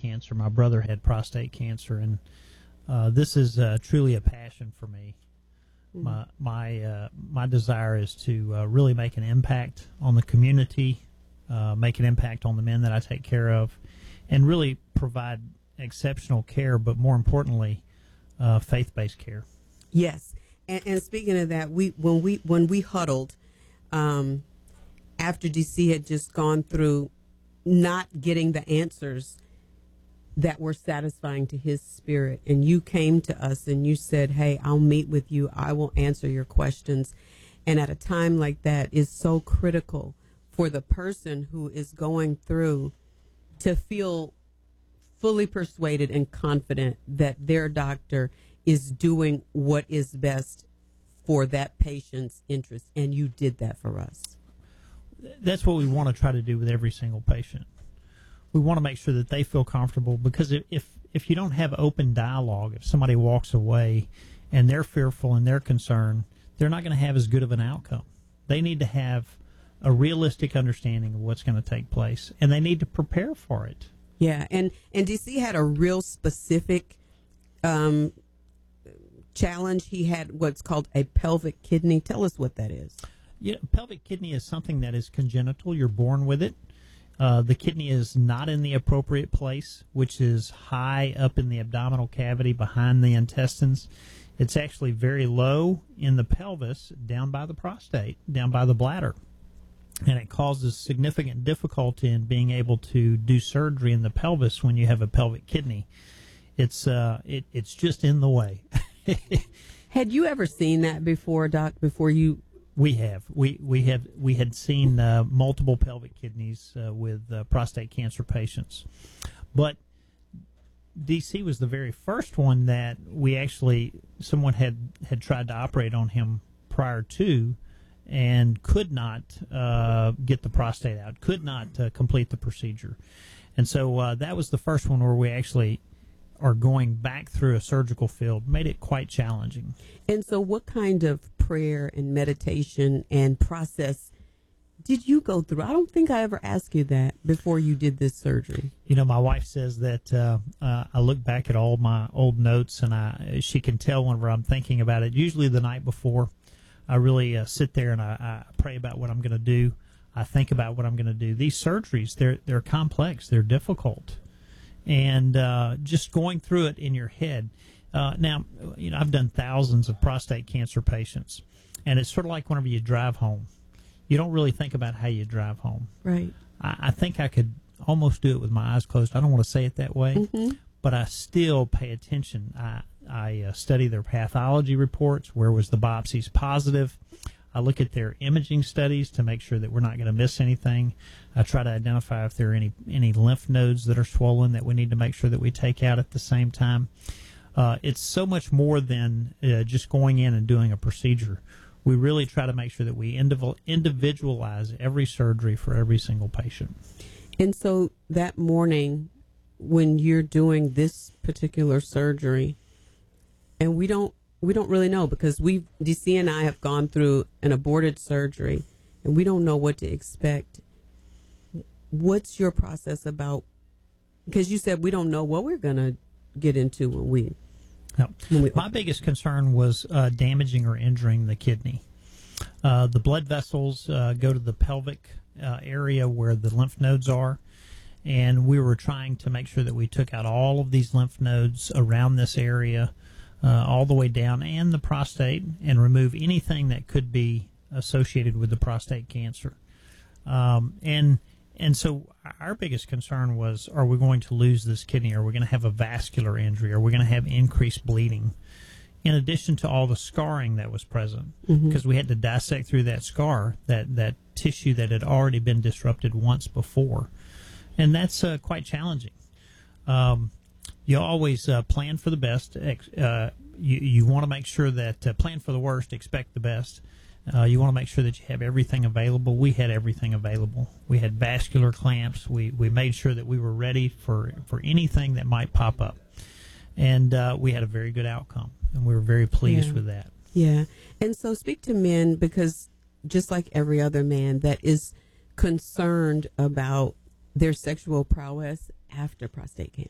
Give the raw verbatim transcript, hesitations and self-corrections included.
cancer. My brother had prostate cancer, and uh, this is uh, truly a passion for me. Mm-hmm. My my uh, my desire is to uh, really make an impact on the community, uh, make an impact on the men that I take care of, and really provide exceptional care, but more importantly, uh, faith-based care. Yes, and, and speaking of that, we when we when we huddled um, after D C had just gone through not getting the answers that were satisfying to his spirit, and you came to us and you said, "Hey, I'll meet with you. I will answer your questions." And at a time like that, is so critical for the person who is going through to feel fully persuaded and confident that their doctor is doing what is best for that patient's interest. And you did that for us. That's what we want to try to do with every single patient. We want to make sure that they feel comfortable, because if if you don't have open dialogue, if somebody walks away and they're fearful and they're concerned, they're not going to have as good of an outcome. They need to have a realistic understanding of what's going to take place, and they need to prepare for it. Yeah, and, and D C had a real specific um, challenge. He had what's called a pelvic kidney. Tell us what that is. Yeah, pelvic kidney is something that is congenital. You're born with it. Uh, the kidney is not in the appropriate place, which is high up in the abdominal cavity behind the intestines. It's actually very low in the pelvis, down by the prostate, down by the bladder. And it causes significant difficulty in being able to do surgery in the pelvis when you have a pelvic kidney. It's uh, it, it's just in the way. Had you ever seen that before, Doc, before you... We have. We we have we had seen uh, multiple pelvic kidneys uh, with uh, prostate cancer patients, but D C was the very first one that we actually someone had had tried to operate on him prior to, and could not uh, get the prostate out, could not uh, complete the procedure, and so uh, that was the first one where we actually are going back through a surgical field. Made it quite challenging. And so what kind of prayer and meditation and process did you go through? I don't think I ever asked you that before you did this surgery. You know, my wife says that uh, uh, I look back at all my old notes, and I she can tell whenever I'm thinking about it. Usually the night before, I really uh, sit there and I, I pray about what I'm going to do. I think about what I'm going to do. These surgeries, they're they're complex, they're difficult, and uh, just going through it in your head. Uh, now, you know, I've done thousands of prostate cancer patients, and it's sort of like whenever you drive home. You don't really think about how you drive home. Right. I, I think I could almost do it with my eyes closed. I don't want to say it that way, mm-hmm. but I still pay attention. I, I uh, study their pathology reports. Where was the biopsies positive? I look at their imaging studies to make sure that we're not going to miss anything. I try to identify if there are any, any lymph nodes that are swollen that we need to make sure that we take out at the same time. Uh, it's so much more than uh, just going in and doing a procedure. We really try to make sure that we indiv- individualize every surgery for every single patient. And so that morning when you're doing this particular surgery, and we don't we don't really know, because we D C and I have gone through an aborted surgery, and we don't know what to expect. What's your process about? Because you said we don't know what we're going to get into when we... No. My biggest concern was uh, damaging or injuring the kidney. Uh, the blood vessels uh, go to the pelvic uh, area where the lymph nodes are, and we were trying to make sure that we took out all of these lymph nodes around this area, uh, all the way down, and the prostate, and remove anything that could be associated with the prostate cancer. Um, and And so our biggest concern was, are we going to lose this kidney? Are we going to have a vascular injury? Are we going to have increased bleeding? In addition to all the scarring that was present, mm-hmm. because we had to dissect through that scar, that, that tissue that had already been disrupted once before. And that's uh, quite challenging. Um, you always uh, plan for the best. Uh, you you want to make sure that, uh, plan for the worst, expect the best. Uh, you want to make sure that you have everything available. We had everything available. We had vascular clamps. We, we made sure that we were ready for, for anything that might pop up. And uh, we had a very good outcome, and we were very pleased yeah. with that. Yeah. And so speak to men, because just like every other man that is concerned about their sexual prowess after prostate cancer.